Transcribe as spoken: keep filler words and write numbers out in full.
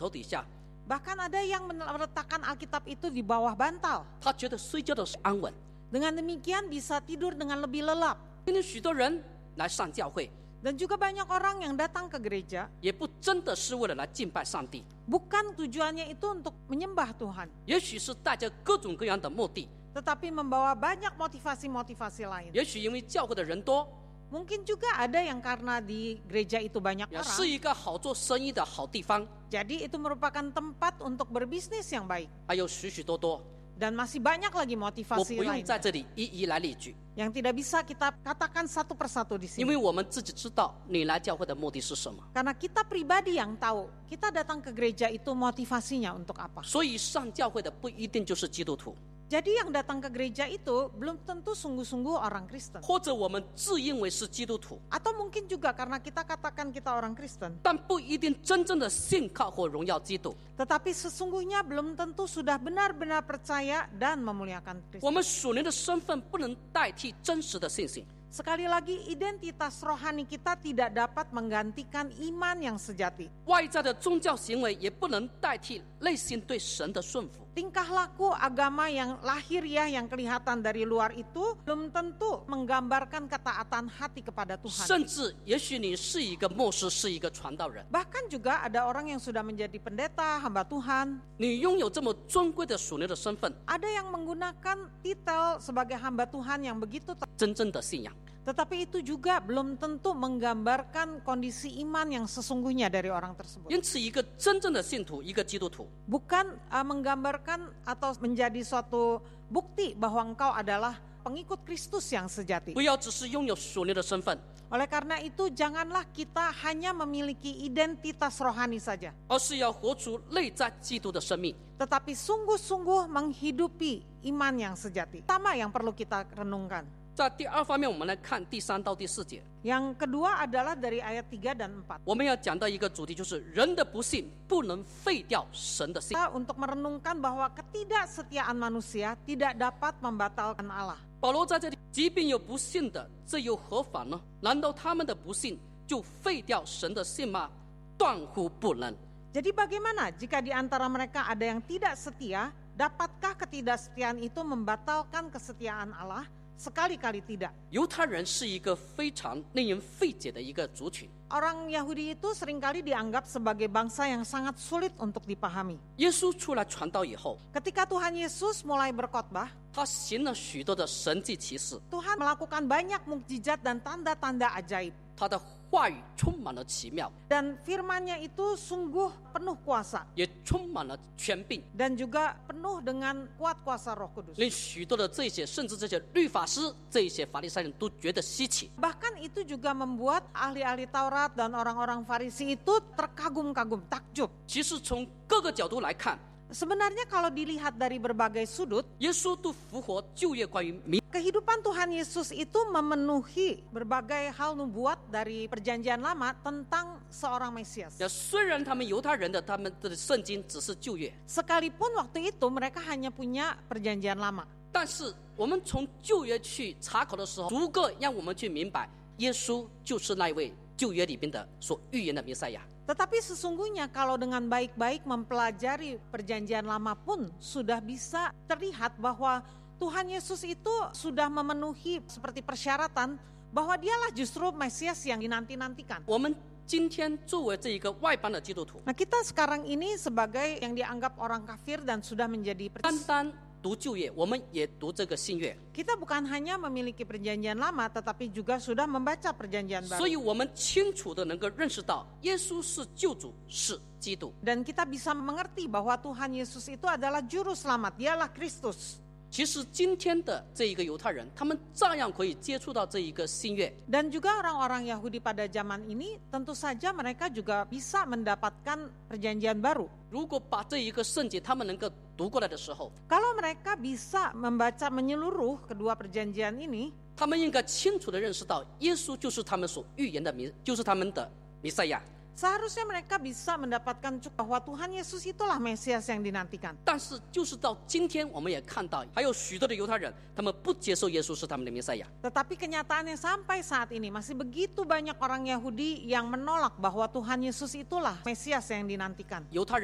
头底下， Bahkan ada yang meletakkan Alkitab itu di bawah bantal. 他觉得睡觉的是安稳。 Dengan demikian bisa tidur dengan lebih lelap. 今天许多人来上教会， Dan juga banyak orang yang datang ke gereja, 也不真的是为了来敬拜上帝， bukan tujuannya itu untuk menyembah Tuhan, 也许是带着各种各样的目的， tetapi membawa banyak motivasi-motivasi lain. 也许因为教会的人多， Mungkin juga ada yang karena di gereja itu banyak 也是 orang, 一个好做生意的好地方， jadi itu merupakan tempat untuk berbisnis yang baik. 还有许许多多， Dan masih banyak lagi 我 motivasi 不用 lain 在这里一一来列举， yang tidak bisa kita katakan satu persatu di 因 sini. 为我们自己知道你来教会的目的是什么， Karena kita pribadi yang tahu, kita datang ke gereja itu motivasinya untuk apa. 所以上教会的不一定就是基督徒， Jadi yang datang ke gereja itu belum tentu sungguh-sungguh orang Kristen. 或者我们自认为是基督徒， Atau mungkin juga karena kita katakan kita orang Kristen, 但不一定真正的信靠或荣耀基督。 tetapi sesungguhnya belum tentu sudah benar-benar percaya dan memuliakan 我 Kristus. 们属灵的身份不能代替真实的信心。 Sekali lagi, identitas rohani kita tidak dapat menggantikan iman yang sejati. 外在的宗教行为也不能代替内心对神的顺服。 Tingkah laku agama yang lahiriah yang kelihatan dari luar itu belum tentu menggambarkan ketaatan hati kepada Tuhan. 甚至也许你是一个牧师，是一个传道人， Bahkan juga ada orang yang sudah menjadi pendeta, hamba Tuhan. 你拥有这么尊贵的属灵的身份， Ada yang menggunakan titel sebagai hamba Tuhan yang begitu, ter- 真正的信仰， tetapi itu juga belum tentu menggambarkan kondisi iman yang sesungguhnya dari orang tersebut. 因此一个真正的信徒，一个基督徒， Bukan uh, menggambarkan atau menjadi suatu bukti bahwa engkau adalah pengikut Kristus yang sejati. 不要只是拥有属灵的身份， Oleh karena itu, janganlah kita hanya memiliki identitas rohani saja, 而是要活出内在基督的生命。 tetapi sungguh-sungguh menghidupi iman yang sejati. Pertama yang perlu kita renungkan. 在第二方面，我们来看第三到第四节， Yang kedua adalah dari ayat tiga dan empat. 我们要讲到一个主题，就是人的不信不能废掉神的信。 Kita untuk merenungkan bahwa ketidaksetiaan manusia tidak dapat membatalkan Allah. 保罗在这里，即便有不信的，这又何妨呢？难道他们的不信就废掉神的信吗？断乎不能。 Jadi bagaimana jika di antara mereka ada yang tidak setia? Dapatkah ketidaksetiaan itu membatalkan kesetiaan Allah? Sekali-kali tidak. 犹太人是一个非常令人费解的一个族群。 Orang Yahudi itu seringkali dianggap sebagai bangsa yang sangat sulit untuk dipahami. 耶稣出来传道以后， Ketika Tuhan Yesus mulai berkhotbah, 他行了许多的神迹奇事， Tuhan melakukan banyak mukjizat dan tanda-tanda ajaib. 他的话语充满了奇妙， Dan firman-Nya itu sungguh penuh kuasa 也充满了权柄， dan juga penuh dengan kuat kuasa Roh Kudus. 令许多的这些甚至这些律法师、这一些法利赛人都觉得稀奇。 Bahkan itu juga membuat ahli-ahli Taurat dan orang-orang Farisi itu terkagum-kagum, takjub. 其实从各个角度来看， Sebenarnya kalau dilihat dari berbagai sudut, 耶稣都符合旧约关于弥 kehidupan Tuhan Yesus itu memenuhi berbagai hal nubuat dari perjanjian lama tentang seorang Mesias. 呀，虽然他们犹太人的他们的圣经只是旧约， Sekalipun waktu itu mereka hanya punya perjanjian lama. 但是我们从旧约去查考的时候，足够让我们去明白，耶稣就是那一位旧约里边的所预言的弥赛亚。 Tetapi sesungguhnya kalau dengan baik-baik mempelajari perjanjian lama pun sudah bisa terlihat bahwa Tuhan Yesus itu sudah memenuhi seperti persyaratan bahwa dialah justru Mesias yang dinanti-nantikan. 我们今天作为这一个外邦的基督徒， Nah, kita sekarang ini sebagai yang dianggap orang kafir dan sudah menjadi 单 percaya. 单读旧约，我们也读这个新约， Kita bukan hanya memiliki perjanjian lama tetapi juga sudah membaca perjanjian 所 baru. 以我们清楚的能够认识到，耶稣是救主，是基督。 Dan kita bisa mengerti bahwa Tuhan Yesus itu adalah juru selamat, dialah Kristus. 其实今天的这一个犹太人，他们照样可以接触到这一个新约。 Dan juga orang-orang Yahudi pada zaman ini tentu saja mereka juga bisa mendapatkan perjanjian baru. 如果把这一个圣经他们能够读过来的时候， Kalau mereka bisa membaca menyeluruh kedua perjanjian ini, 他们应该清楚的认识到，耶稣就是他们所预言的弥，就是他们的弥赛亚。 seharusnya mereka bisa mendapatkan cukup bahwa Tuhan Yesus itulah Mesias yang dinantikan. 但是就是到今天，我们也看到，还有许多的犹太人，他们不接受耶稣是他们的弥赛亚。 Tetapi kenyataannya sampai saat ini masih begitu banyak orang Yahudi yang menolak bahwa Tuhan Yesus itulah Mesias yang dinantikan. 犹太人